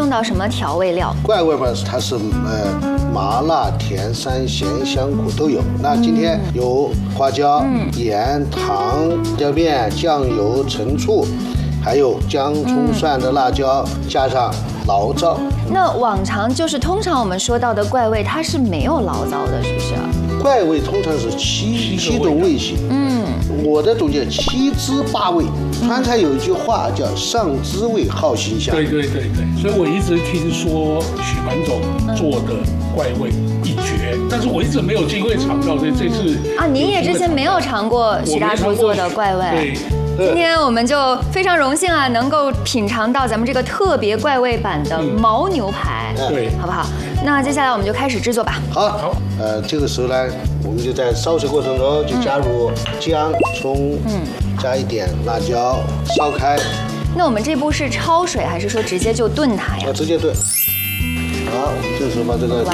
用到什么调味料？ 怪味嘛，它是麻辣甜酸咸香苦都有。那今天有花椒、盐、糖、椒面、酱油、陈醋，还有姜、葱、蒜的辣椒，加上醪糟。 那往常就是通常我们说到的怪味，它是没有醪糟的，是不是？ 怪味通常是七种味型。我的总结7滋8味。川菜有一句话叫上滋味好辛香。 对，所以我一直听说许满总做的怪味一绝，但是我一直没有机会尝到，所以这次啊，您也之前没有尝过许大厨做的怪味。 对， 今天我们就非常荣幸啊，能够品尝到咱们这个特别怪味版的牦牛排， 对， 好不好？那接下来我们就开始制作吧。 好，这个时候呢，我们就在烧水过程中就加入姜、葱，加一点辣椒，烧开。 那我们这步是焯水，还是说直接就炖它呀？ 直接炖。好，我们这时候把这个牛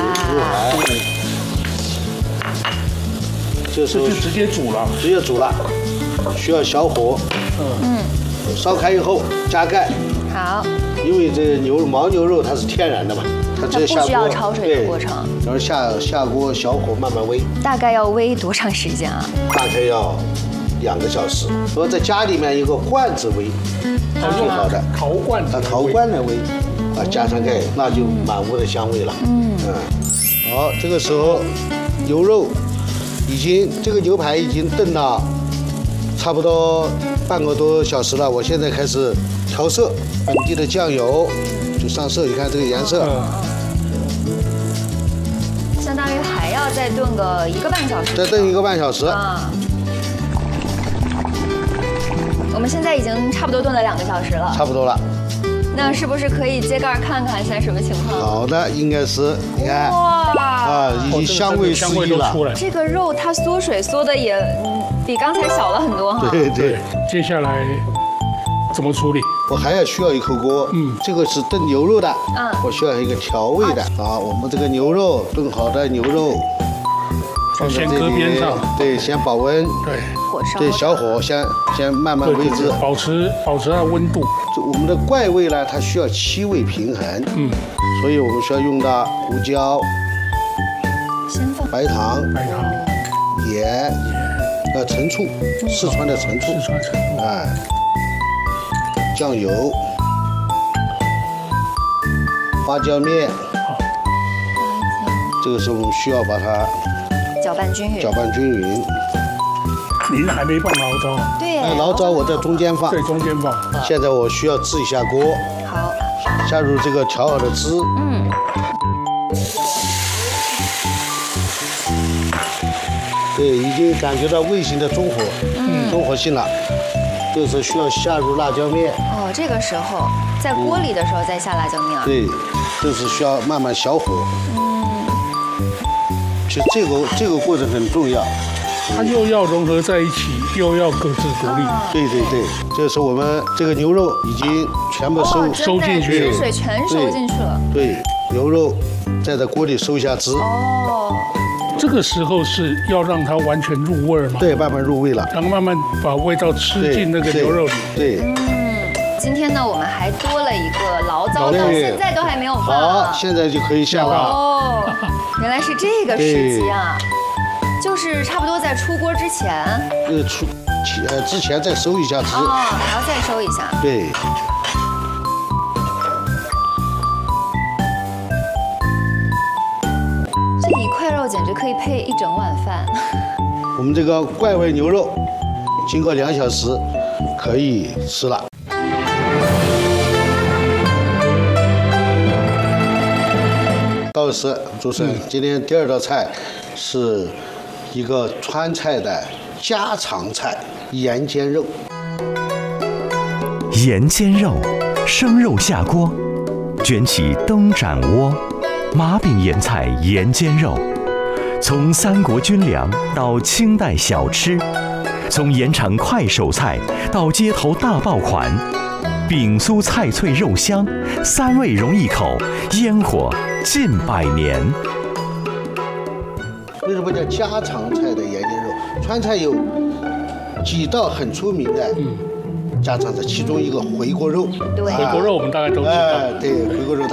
排，这时候就直接煮了，需要小火。烧开以后加盖。 好。 因为这牦牛肉它是天然的嘛，它直接下锅， 不需要焯水的过程。 然后下锅小火慢慢煨。 大概要煨多长时间啊？ 大概要2个小时。如果在家里面有个罐子煨，最好的陶罐来煨，加上盖，那就满屋的香味了。好，这个时候牛肉这个牛排已经炖了差不多半个多小时了。我现在开始调色，本地的酱油就上色，你看这个颜色。 相当于还要再炖个1个半小时。 再炖1个半小时。 我们现在已经差不多炖了2个小时了。 差不多了。 那是不是可以揭盖看看现在什么情况？ 好的，应该是，你看，已经香味四溢了。 这个肉它缩水缩的也比刚才小了很多哈。 对。 接下来怎么处理？ 我还需要一口锅，这个是炖牛肉的，我需要一个调味的。我们这个牛肉炖好的牛肉， 先搁边上， 对，先保温，对，小火先慢慢煨制， 保持它的温度。 我们的怪味呢，它需要7味平衡，所以我们需要用到胡椒、白糖、盐、陈醋，四川的陈醋，酱油、花椒面，这个时候我们需要把它搅拌均匀。 您还没放醪糟？ 对， 醪糟我在中间放。 对，中间放。 现在我需要制一下锅。 好。 下入这个调好的汁。对，已经感觉到味型的中和性了。这个时候需要下入辣椒面。 这个时候在锅里的时候再下辣椒面。 对，这是需要慢慢小火。其实这个过程很重要。 它又要融合在一起，又要各自独立。 对，这是我们这个牛肉已经全部收进去， 汁水全收进去了。 对，牛肉再在锅里收一下汁。 这个时候是要让它完全入味吗？ 对，慢慢入味了， 然后慢慢把味道吃进那个牛肉里。 对。 今天呢，我们还多了一个醪糟，到现在都还没有放。 好，现在就可以下了。 原来是这个时机啊。就是差不多在出锅之前， 之前再收一下汁， 还要再收一下。 对。 这1块肉简直可以配1整碗饭。 我们这个怪味牛肉，经过2小时，可以吃了。到时主持人，今天第2道菜是一个川菜的家常菜——盐煎肉。 盐煎肉，生肉下锅，卷起灯盏窝，麻饼盐菜盐煎肉。从三国军粮到清代小吃，从盐场快手菜到街头大爆款，饼酥菜脆肉香，3味容易口，烟火近100年。 为什么叫家常菜的盐煎肉？川菜有几道很出名的家常菜，其中一个回锅肉。 对， 回锅肉我们大概都知道。 对，回锅肉。